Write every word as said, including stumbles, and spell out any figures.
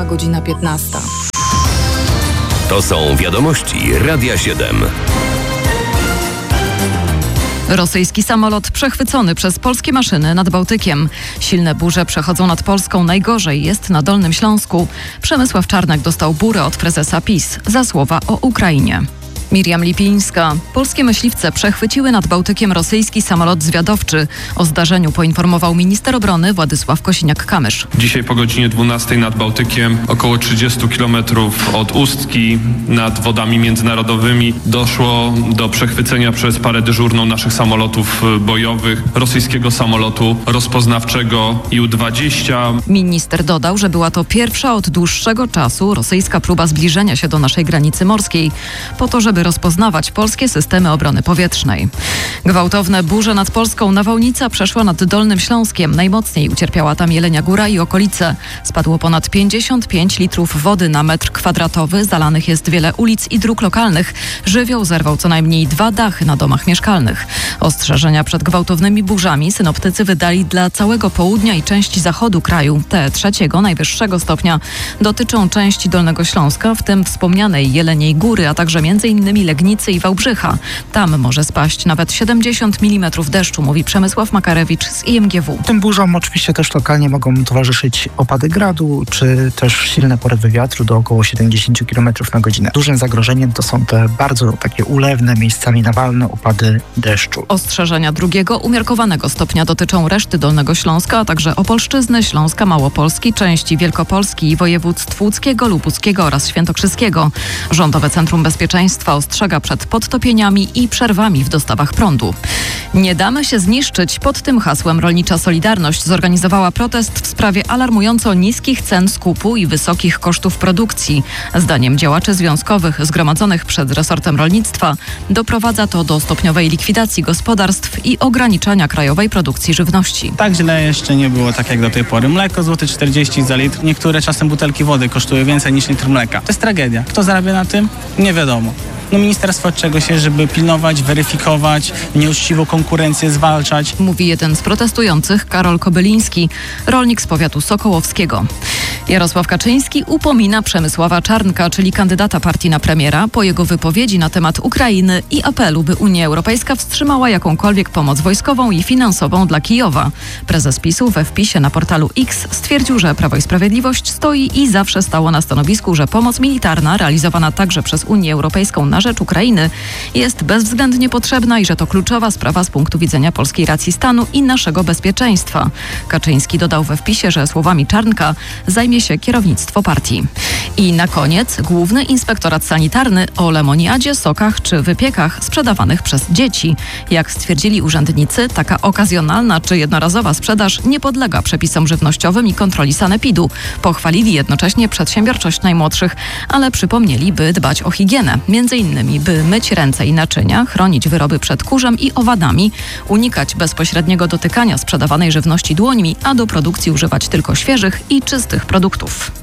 Minęła godzina piętnasta. To są wiadomości Radia siedem. Rosyjski samolot przechwycony przez polskie maszyny nad Bałtykiem. Silne burze przechodzą nad Polską. Najgorzej jest na Dolnym Śląsku. Przemysław Czarnek dostał burę od prezesa PiS za słowa o Ukrainie. Miriam Lipińska. Polskie myśliwce przechwyciły nad Bałtykiem rosyjski samolot zwiadowczy. O zdarzeniu poinformował minister obrony Władysław Kosiniak-Kamysz. Dzisiaj po godzinie dwunastej nad Bałtykiem, około trzydzieści kilometrów od Ustki, nad wodami międzynarodowymi, doszło do przechwycenia przez parę dyżurną naszych samolotów bojowych rosyjskiego samolotu rozpoznawczego I U dwadzieścia. Minister dodał, że była to pierwsza od dłuższego czasu rosyjska próba zbliżenia się do naszej granicy morskiej, po to, żeby rozpoznawać polskie systemy obrony powietrznej. Gwałtowne burze nad Polską. Nawałnica przeszła nad Dolnym Śląskiem. Najmocniej ucierpiała tam Jelenia Góra i okolice. Spadło ponad pięćdziesiąt pięć litrów wody na metr kwadratowy. Zalanych jest wiele ulic i dróg lokalnych. Żywioł zerwał co najmniej dwa dachy na domach mieszkalnych. Ostrzeżenia przed gwałtownymi burzami synoptycy wydali dla całego południa i części zachodu kraju. Te trzeciego, najwyższego stopnia dotyczą części Dolnego Śląska, w tym wspomnianej Jeleniej Góry, a także między innymi Legnicy i Wałbrzycha. Tam może spaść nawet siedemdziesiąt milimetrów deszczu, mówi Przemysław Makarewicz z I M G W. Tym burzom oczywiście też lokalnie mogą towarzyszyć opady gradu, czy też silne porywy wiatru do około siedemdziesiąt kilometrów na godzinę. Dużym zagrożeniem to są te bardzo takie ulewne, miejscami nawalne opady deszczu. Ostrzeżenia drugiego, umiarkowanego stopnia dotyczą reszty Dolnego Śląska, a także Opolszczyzny, Śląska, Małopolski, części Wielkopolski i województw łódzkiego, lubuskiego oraz świętokrzyskiego. Rządowe Centrum Bezpieczeństwa ostrzega przed podtopieniami i przerwami w dostawach prądu. Nie damy się zniszczyć. Pod tym hasłem Rolnicza Solidarność zorganizowała protest w sprawie alarmująco niskich cen skupu i wysokich kosztów produkcji. Zdaniem działaczy związkowych zgromadzonych przed resortem rolnictwa doprowadza to do stopniowej likwidacji gospodarstw i ograniczania krajowej produkcji żywności. Tak źle jeszcze nie było, tak jak do tej pory. Mleko złoty czterdzieści za litr. Niektóre czasem butelki wody kosztują więcej niż litr mleka. To jest tragedia. Kto zarabia na tym? Nie wiadomo. No ministerstwo od czego się, żeby pilnować, weryfikować, nieuczciwą konkurencję zwalczać. Mówi jeden z protestujących, Karol Kobyliński, rolnik z powiatu sokołowskiego. Jarosław Kaczyński upomina Przemysława Czarnka, czyli kandydata partii na premiera, po jego wypowiedzi na temat Ukrainy i apelu, by Unia Europejska wstrzymała jakąkolwiek pomoc wojskową i finansową dla Kijowa. Prezes PiSu we wpisie na portalu X stwierdził, że Prawo i Sprawiedliwość stoi i zawsze stało na stanowisku, że pomoc militarna realizowana także przez Unię Europejską na rzecz Ukrainy jest bezwzględnie potrzebna i że to kluczowa sprawa z punktu widzenia polskiej racji stanu i naszego bezpieczeństwa. Kaczyński dodał we wpisie, że słowami Czarnka zajmie się kierownictwo partii. I na koniec Główny Inspektorat Sanitarny o lemoniadzie, sokach czy wypiekach sprzedawanych przez dzieci. Jak stwierdzili urzędnicy, taka okazjonalna czy jednorazowa sprzedaż nie podlega przepisom żywnościowym i kontroli sanepidu. Pochwalili jednocześnie przedsiębiorczość najmłodszych, ale przypomnieli, by dbać o higienę. Między innymi, by myć ręce i naczynia, chronić wyroby przed kurzem i owadami, unikać bezpośredniego dotykania sprzedawanej żywności dłońmi, a do produkcji używać tylko świeżych i czystych produktów.